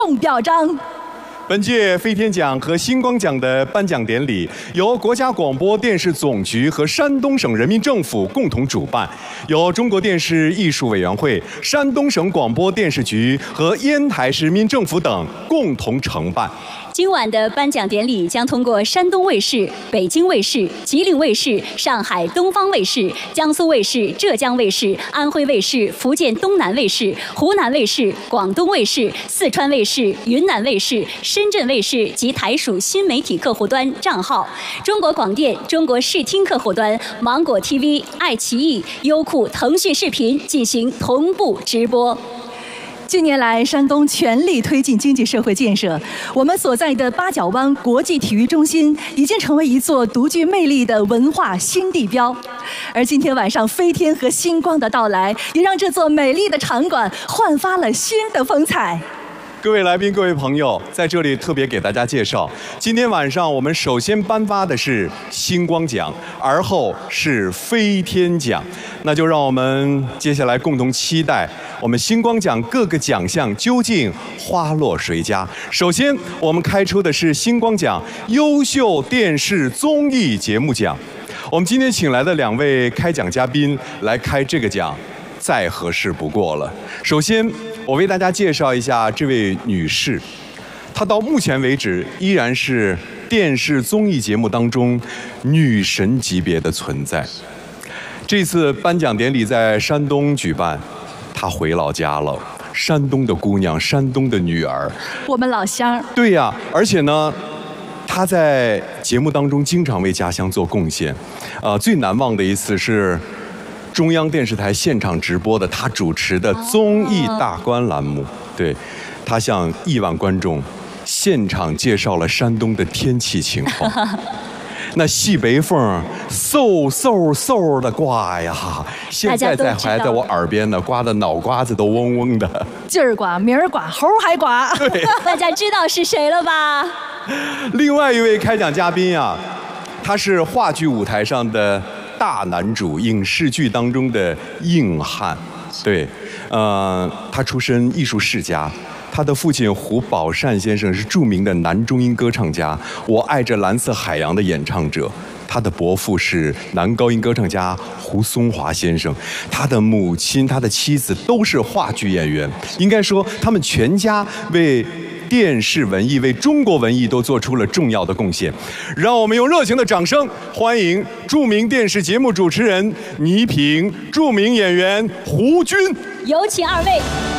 重表彰。 本届飞天奖和星光奖的颁奖典礼由国家广播电视总局和山东省人民政府共同主办，由中国电视艺术委员会、山东省广播电视局和烟台市人民政府等共同承办。 今晚的颁奖典礼将通过山东卫视、北京卫视、吉林卫视、上海东方卫视、江苏卫视、浙江卫视、安徽卫视、福建东南卫视、湖南卫视、广东卫视、四川卫视、云南卫视、深圳卫视及台属新媒体客户端账号、中国广电、中国视听客户端、芒果 TV、爱奇艺、优酷、腾讯视频进行同步直播。 近年来，山东全力推进经济社会建设，我们所在的八角湾国际体育中心已经成为一座独具魅力的文化新地标。而今天晚上飞天和星光的到来，也让这座美丽的场馆焕发了新的风采。 各位来宾、各位朋友，在这里特别给大家介绍，今天晚上我们首先颁发的是星光奖，而后是飞天奖。那就让我们接下来共同期待我们星光奖各个奖项究竟花落谁家。首先，我们开出的是星光奖优秀电视综艺节目奖。我们今天请来的2位开奖嘉宾来开这个奖，再合适不过了。首先，我为大家介绍一下这位女士，她到目前为止依然是电视综艺节目当中女神级别的存在。这次颁奖典礼在山东举办，她回老家了。山东的姑娘，山东的女儿， 我们老乡。 对呀，而且呢，她在节目当中经常为家乡做贡献。最难忘的一次是中央电视台现场直播的他主持的综艺大观栏目，对，他向亿万观众现场介绍了山东的天气情况。那西北风嗖嗖嗖的刮呀，现在还在我耳边呢，刮得脑瓜子都嗡嗡的。 今儿刮，明儿刮，猴还刮。 对， 大家知道是谁了吧？ 另外一位开奖嘉宾呀，他是话剧舞台上的大男主，影视剧当中的硬汉。对，他出身艺术世家，他的父亲胡宝善先生是著名的男中音歌唱家，我爱着蓝色海洋的演唱者。他的伯父是男高音歌唱家胡松华先生，他的母亲、他的妻子都是话剧演员。应该说，他们全家为电视文艺、为中国文艺都做出了重要的贡献。让我们用热情的掌声欢迎著名电视节目主持人倪萍、著名演员胡军。 有请2位。